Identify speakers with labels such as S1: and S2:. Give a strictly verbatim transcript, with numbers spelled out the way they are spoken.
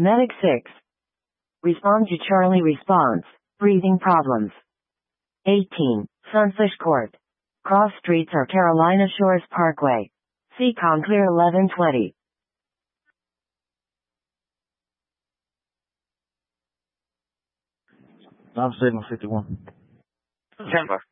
S1: Medic six. Respond to Charlie response. Breathing problems. eighteen. Sunfish Court. Cross streets are Carolina Shores Parkway. Seacon clear eleven twenty.
S2: I'm signal fifty-one.
S3: Ten bar.